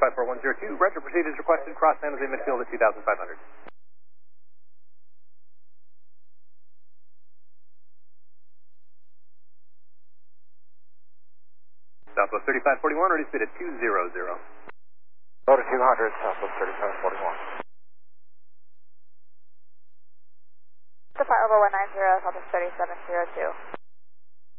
54102. Roger, proceed as requested. Cross San Jose midfield at 2,500. Southwest 3541, ready speed at 200. Go to 200, Southwest 3541. The 50190, Southwest 3702.